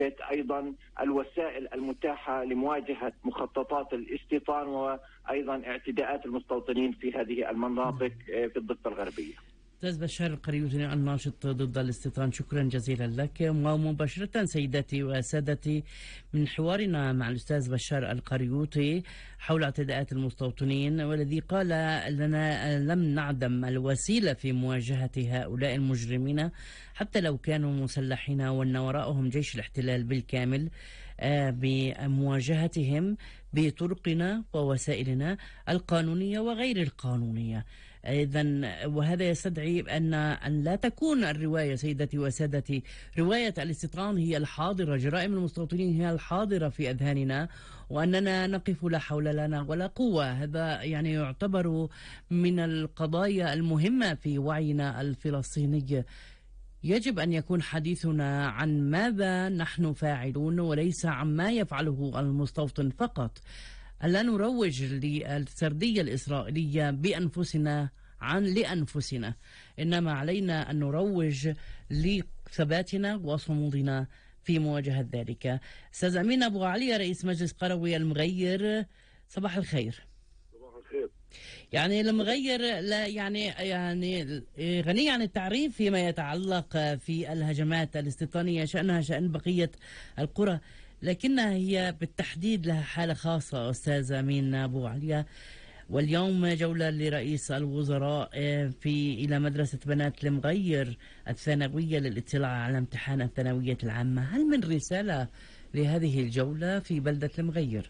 أيضا الوسائل المتاحة لمواجهة مخططات الاستيطان وأيضا اعتداءات المستوطنين في هذه المناطق في الضفة الغربية. أستاذ بشار القريوطي الناشط ضد الاستيطان، شكرا جزيلا لك. ومباشرة سيداتي وسادتي من حوارنا مع الأستاذ بشار القريوطي حول اعتداءات المستوطنين، والذي قال لنا لم نعدم الوسيلة في مواجهة هؤلاء المجرمين حتى لو كانوا مسلحين وأن وراءهم جيش الاحتلال بالكامل، بمواجهتهم بطرقنا ووسائلنا القانونية وغير القانونية. إذن وهذا يستدعي أن لا تكون الرواية سيدتي وسادتي رواية الاستيطان هي الحاضرة، جرائم المستوطنين هي الحاضرة في أذهاننا، وأننا نقف لا حول لنا ولا قوة. هذا يعني يعتبر من القضايا المهمة في وعينا الفلسطيني. يجب أن يكون حديثنا عن ماذا نحن فاعلون وليس عما يفعله المستوطن فقط. ألا نروج للسردية الإسرائيلية بأنفسنا لأنفسنا، إنما علينا أن نروج لثباتنا وصمودنا في مواجهة ذلك. أستاذ أمين أبو علي رئيس مجلس قروي المغير، صباح الخير. صباح الخير. يعني المغير لا يعني غني عن التعريف فيما يتعلق في الهجمات الاستيطانية، شأنها شأن بقية القرى، لكنها هي بالتحديد لها حالة خاصة. أستاذ أمين أبو علي، واليوم جولة لرئيس الوزراء إلى مدرسة بنات المغير الثانوية للاطلاع على امتحان الثانوية العامة. هل من رسالة لهذه الجولة في بلدة المغير؟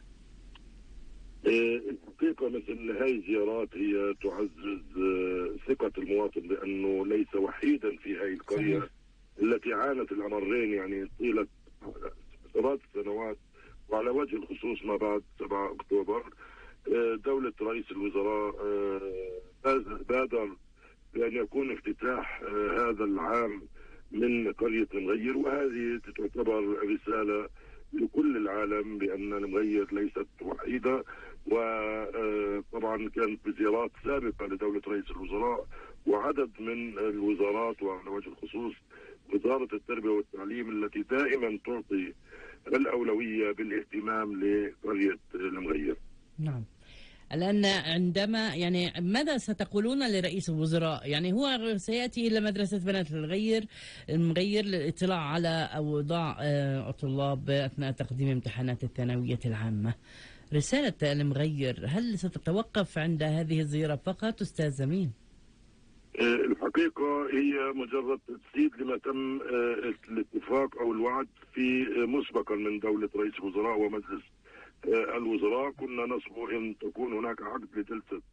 الحقيقة مثل هاي الزيارات هي تعزز ثقة المواطن بأنه ليس وحيدا في هاي القرية. صحيح. التي عانت الأمرين يعني طيلة 3 سنوات، وعلى وجه الخصوص ما بعد 7 أكتوبر. دولة رئيس الوزراء بادر بأن يكون افتتاح هذا العام من قرية المغير، وهذه تعتبر رسالة لكل العالم بأن المغير ليست وحيدة. وطبعا كانت بزيارات سابقة لدولة رئيس الوزراء وعدد من الوزارات، وعلى وجه الخصوص وزارة التربية والتعليم التي دائما تعطي الأولوية بالاهتمام لقرية المغير. نعم. الآن عندما يعني ماذا ستقولون لرئيس الوزراء؟ يعني هو سيأتي إلى مدرسة بنات المغير للاطلاع على أوضاع الطلاب أثناء تقديم امتحانات الثانوية العامة. رسالة المغير هل ستتوقف عند هذه الزيارة فقط أستاذ أمين؟ الحقيقة هي مجرد تجسيد لما تم الاتفاق أو الوعد في مسبقا من دولة رئيس الوزراء ومجلس الوزراء. كنا نصبو أن تكون هناك عقد لجلسة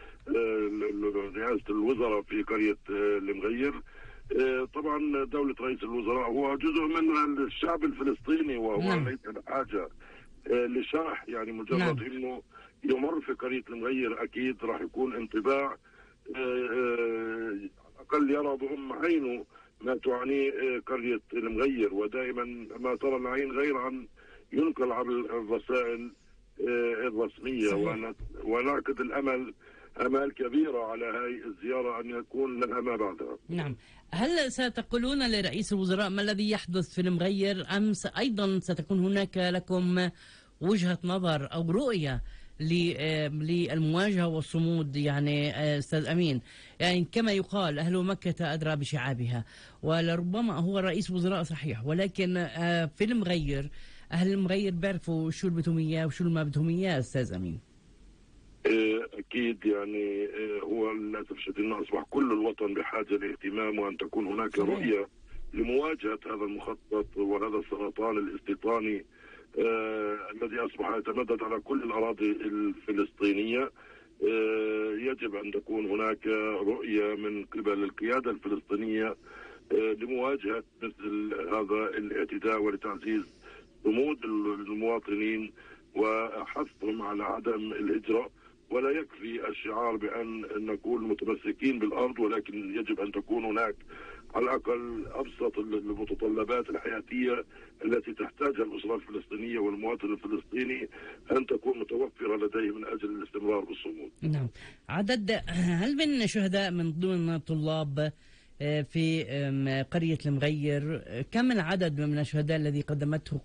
رئاسة الوزراء في قرية المغير. طبعا دولة رئيس الوزراء هو جزء من الشعب الفلسطيني، وهو ليس بحاجة لشرح. يعني مجرد أنه يمر في قرية المغير أكيد راح يكون انطباع على الأقل يرى بأم عينه ما تعنيه قرية المغير. ودائما ما ترى العين غير عن ينقل عبر الرسائل الرسمية. ونعقد أمال كبيرة على هاي الزيارة أن يكون لها ما بعدها. نعم. هل ستقولون لرئيس الوزراء ما الذي يحدث في المغير، أم أيضا ستكون هناك لكم وجهة نظر أو رؤية للمواجهة والصمود؟ يعني أستاذ أمين، يعني كما يقال أهل مكة أدرى بشعابها، ولربما هو رئيس وزراء صحيح، ولكن في المغير أهل المغير بيعرفوا شو اللي بدهم إياه وشو اللي ما بدهم إياه. أستاذ أمين، أكيد يعني هو للأسف الشديد أنه أصبح كل الوطن بحاجة لاهتمام، وأن تكون هناك رؤية لمواجهة هذا المخطط وهذا السرطان الاستيطاني الذي أصبح يتمدد على كل الأراضي الفلسطينية. يجب أن تكون هناك رؤية من قبل القيادة الفلسطينية لمواجهة مثل هذا الاعتداء ولتعزيز صمود المواطنين وحثهم على عدم الهجرة. ولا يكفي الشعار بأن نكون متمسكين بالأرض، ولكن يجب أن تكون هناك على الأقل أبسط المتطلبات الحياتية التي تحتاجها الأسرة الفلسطينية والمواطن الفلسطيني أن تكون متوفرة لديه من أجل الاستمرار بالصمود. نعم. هل من شهداء من ضمن الطلاب في قرية المغير. كم العدد من الشهداء الذي قدمته